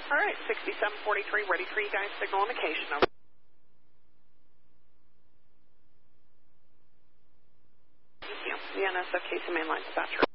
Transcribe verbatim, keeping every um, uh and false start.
All right, sixty-seven forty-three, ready for you guys, signal indication. Over. Thank you. The N S F Casey mainline dispatcher.